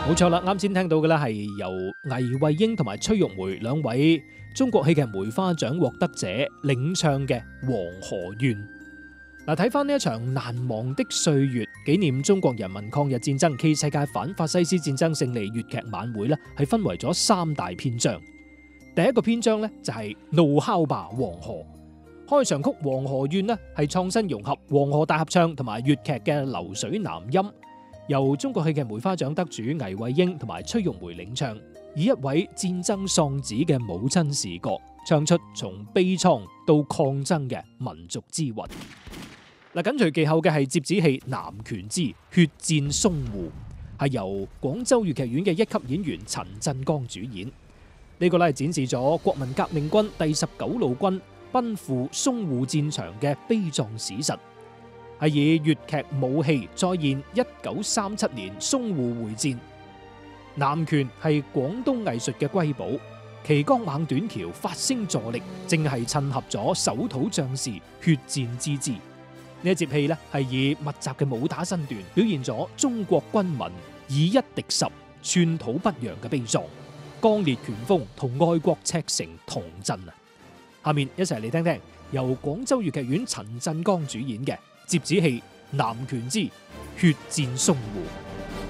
冇錯啦，啱先聽到嘅咧係由倪慧英同埋崔玉梅兩位中國戲劇梅花獎獲得者領唱嘅《黃河怨》。嗱，睇翻呢一場難忘的歲月，紀念中國人民抗日戰爭暨世界反法西斯戰爭勝利粵劇晚會咧，係分為咗三大篇章。第一個篇章咧就係怒哮吧黃河，開場曲《黃河怨》呢係創新融合黃河大合唱同埋粵劇嘅流水南音，由中國戲劇梅花獎得主倪慧英同埋崔玉梅領唱，以一位戰爭喪子嘅母親視角，唱出從悲愴到抗爭嘅民族之魂。嗱，緊隨其後嘅係折子戲《南拳之血戰淞滬》，係由廣州粵劇院嘅一級演員陳振剛主演。呢個咧係展示咗國民革命軍第19路軍奔赴淞滬戰場嘅悲壯史實，係以粵劇武戲再現1937年淞滬會戰。南拳係廣東藝術嘅瑰寶，旗桿猛短橋發聲助力，正係襯合咗守土將士血戰之姿。呢一節戲咧係以密集嘅武打身段，表現咗中國軍民以一敵十、寸土不讓嘅悲壯，剛烈拳風同愛國赤誠同振啊！下面一齊嚟聽聽由廣州粵劇院陳振剛主演嘅折子戲《南拳之血戰淞滬》。